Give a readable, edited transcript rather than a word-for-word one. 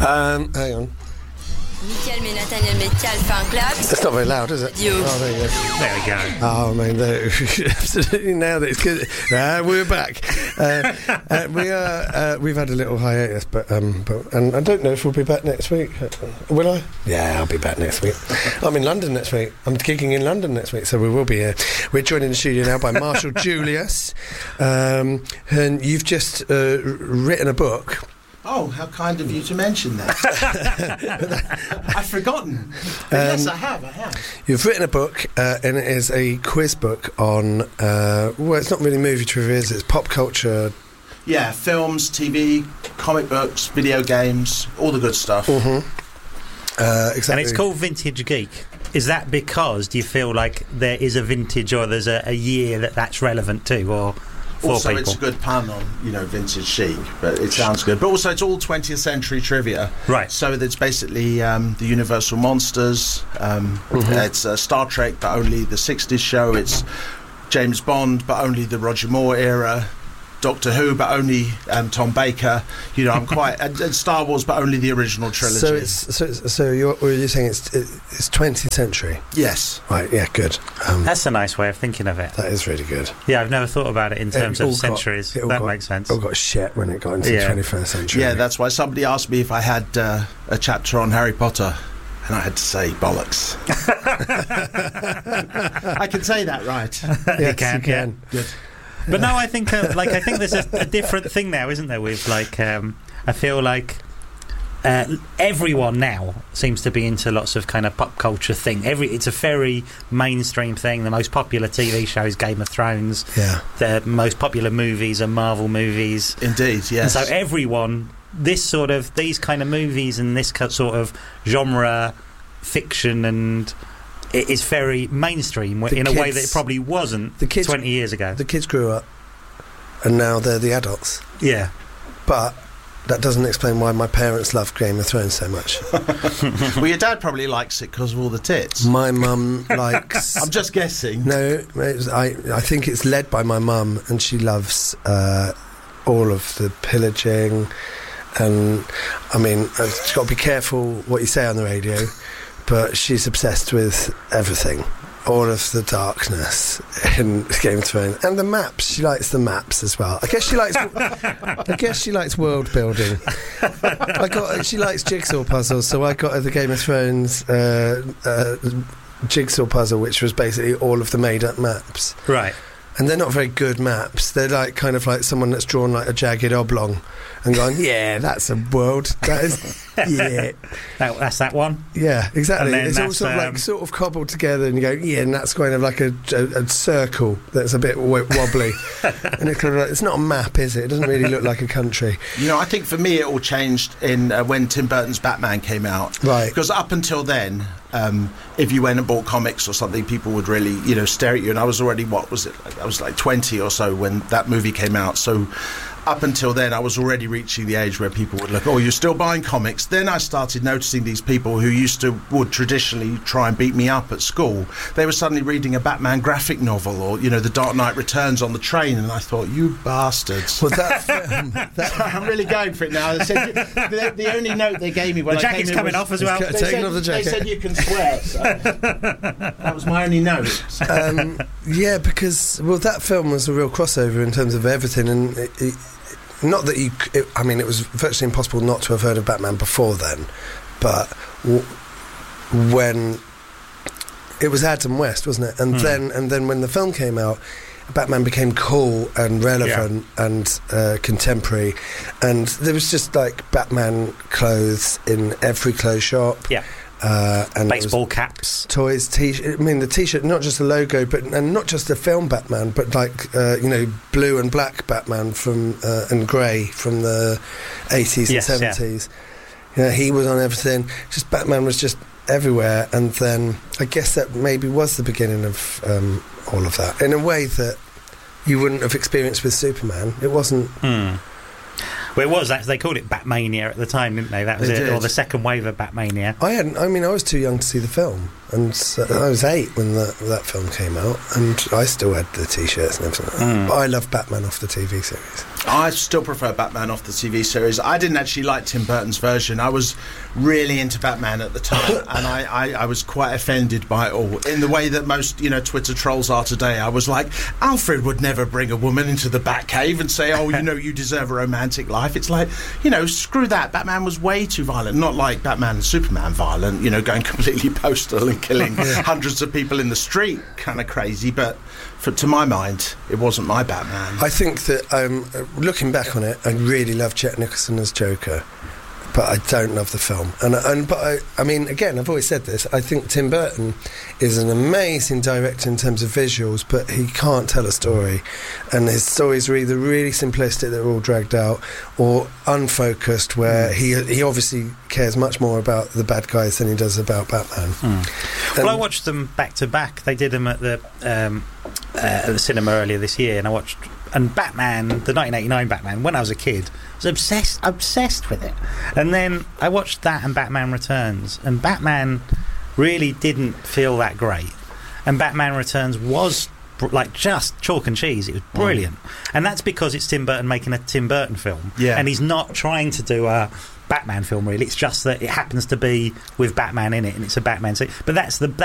Hang on. Mickaël met Nathaniel Metcalf fait un clap. It's not very loud, is it? Dio. Oh, there you go. There we go. Oh, man, absolutely nailed it. It's good. We're back. We've had a little hiatus, but and I don't know if we'll be back next week. Will I? Yeah, I'll be back next week. I'm in London next week. I'm gigging in London next week, so we will be here. We're joined in the studio now by Marshall Julius, and you've just written a book. Oh, how kind of you to mention that. I've forgotten. Yes, I have. You've written a book, and it is a quiz book on, well, it's not really movie trivia, it's pop culture. Yeah, films, TV, comic books, video games, all the good stuff. Mm-hmm. Exactly. And it's called Vintage Geek. Is that because, do you feel like there is a vintage or there's a year that's relevant to, or... Also, people. It's a good pun on, vintage chic, but it sounds good. But also, it's all 20th century trivia. Right. So it's basically the Universal Monsters. It's Star Trek, but only the 60s show. It's James Bond, but only the Roger Moore era. Doctor Who, but only Tom Baker. I'm quite and Star Wars, but only the original trilogy. So you're saying it's 20th century? Yes. Right. Yeah. Good. That's a nice way of thinking of it. That is really good. Yeah, I've never thought about it in terms of centuries. That makes sense. It all got shit when it got into the 21st century. Yeah, that's why somebody asked me if I had a chapter on Harry Potter. And I had to say bollocks. I can say that, right? Yes, you can. Yeah. Good. But no, I think there's a different thing now, isn't there? With I feel like everyone now seems to be into lots of kind of pop culture thing. It's a very mainstream thing. The most popular TV show is Game of Thrones. Yeah. The most popular movies are Marvel movies. Indeed, yes. And so everyone, these kind of movies and this sort of genre fiction and... It is very mainstream in a way that it probably wasn't 20 years ago. The kids grew up, and now they're the adults. Yeah. But that doesn't explain why my parents love Game of Thrones so much. Well, your dad probably likes it because of all the tits. My mum likes... I'm just guessing. No, I think it's led by my mum, and she loves all of the pillaging. And, I mean, you've got to be careful what you say on the radio. But she's obsessed with everything, all of the darkness in Game of Thrones, and the maps. She likes the maps as well. I guess she likes world building. She likes jigsaw puzzles, so I got her the Game of Thrones jigsaw puzzle, which was basically all of the made-up maps. Right. And they're not very good maps. They're kind of like someone that's drawn like a jagged oblong and gone, yeah, that's a world. That is, yeah. That's that one? Yeah, exactly. It's all sort sort of cobbled together and you go, yeah, and that's kind of like a circle that's a bit wobbly. And it's not a map, is it? It doesn't really look like a country. I think for me it all changed in when Tim Burton's Batman came out. Right. Because up until then, if you went and bought comics or something, people would really, stare at you. And I was already, I was like 20 or so when that movie came out. So up until then, I was already reaching the age where people would look, oh, you're still buying comics. Then I started noticing these people who would traditionally try and beat me up at school. They were suddenly reading a Batman graphic novel or, The Dark Knight Returns on the train. And I thought, you bastards. Well, that film... I'm really going for it now. They said, the only note they gave me when the jacket's coming off as well. Taking off the jacket. They said you can swear. So that was my only note. Yeah, because, that film was a real crossover in terms of everything. And not that it was virtually impossible not to have heard of Batman before then, but when it was Adam West, wasn't it? And then when the film came out, Batman became cool and relevant and contemporary, and there was just like Batman clothes in every clothes shop. Yeah. And baseball caps, toys, t-shirt. I mean, the t-shirt, not just the logo, and not just the film Batman, but like blue and black Batman and grey from the 80s and 70s. Yeah. He was on everything. Just Batman was just everywhere, and then I guess that maybe was the beginning of all of that in a way that you wouldn't have experienced with Superman. It wasn't. Well, it was. They called it Batmania at the time, didn't they? That was it, or the second wave of Batmania. I was too young to see the film, and I was 8 when that film came out, and I still had the T-shirts and everything. But I love Batman off the TV series. I still prefer Batman off the TV series. I didn't actually like Tim Burton's version. I was really into Batman at the time, and I was quite offended by it all. In the way that most, Twitter trolls are today, I was like, Alfred would never bring a woman into the Batcave and say, oh, you deserve a romantic life. It's like, screw that. Batman was way too violent. Not like Batman and Superman violent, going completely postal and killing hundreds of people in the street. Kind of crazy, but to my mind, it wasn't my Batman. I think that, looking back on it, I really love Jack Nicholson as Joker, but I don't love the film. I mean, again, I've always said this. I think Tim Burton is an amazing director in terms of visuals, but he can't tell a story, and his stories are either really simplistic, they're all dragged out, or unfocused, where he obviously cares much more about the bad guys than he does about Batman. Well, I watched them back to back. They did them at the cinema earlier this year, and I watched. And Batman, the 1989 Batman, when I was a kid, was obsessed with it. And then I watched that and Batman Returns, and Batman really didn't feel that great. And Batman Returns was just chalk and cheese. It was brilliant. And that's because it's Tim Burton making a Tim Burton film. Yeah. And he's not trying to do a Batman film, really. It's just that it happens to be with Batman in it, and it's a Batman. But that's